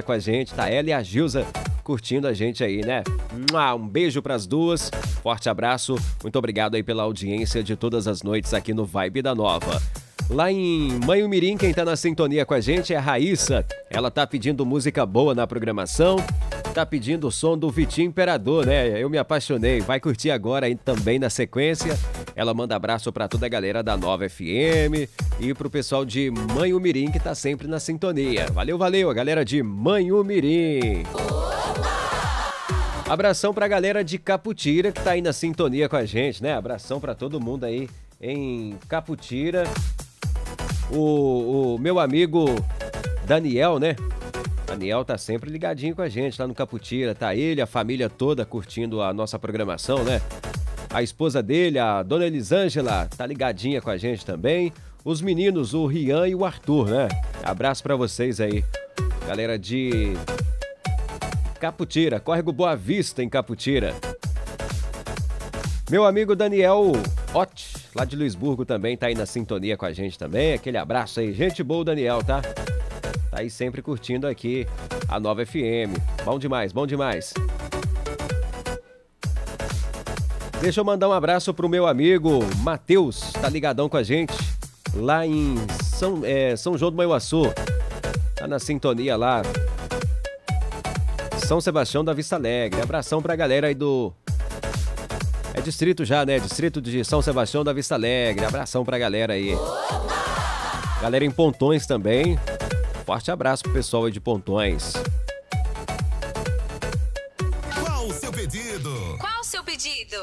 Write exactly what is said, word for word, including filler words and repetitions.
com a gente, tá? Ela e a Gilza curtindo a gente aí, né? Um beijo pras duas, forte abraço, muito obrigado aí pela audiência de todas as noites aqui no Vibe da Nova. Lá em Manhumirim, quem tá na sintonia com a gente é a Raíssa. Ela tá pedindo música boa na programação, tá pedindo o som do Vitinho Imperador, né? Eu me apaixonei, vai curtir agora aí também na sequência. Ela manda abraço pra toda a galera da Nova F M e pro pessoal de Manhumirim que tá sempre na sintonia. Valeu, valeu, a galera de Manhumirim. Abração pra galera de Caputira que tá aí na sintonia com a gente, né? Abração pra todo mundo aí em Caputira. O, o meu amigo Daniel, né? Daniel tá sempre ligadinho com a gente lá no Caputira. Tá ele, a família toda curtindo a nossa programação, né? A esposa dele, a dona Elisângela, tá ligadinha com a gente também. Os meninos, o Rian e o Arthur, né? Abraço pra vocês aí. Galera de Caputira, Córrego Boa Vista em Caputira. Meu amigo Daniel Ott, lá de Luisburgo também, tá aí na sintonia com a gente também. Aquele abraço aí, gente boa, Daniel, tá? Tá aí sempre curtindo aqui a Nova F M. Bom demais, bom demais. Deixa eu mandar um abraço pro meu amigo Matheus, tá ligadão com a gente, lá em São, é, São João do Manhuaçu. Tá na sintonia lá. São Sebastião da Vista Alegre. Abração pra galera aí do... É distrito já, né? Distrito de São Sebastião da Vista Alegre. Abração pra galera aí. Galera em Pontões também. Forte abraço pro pessoal aí de Pontões.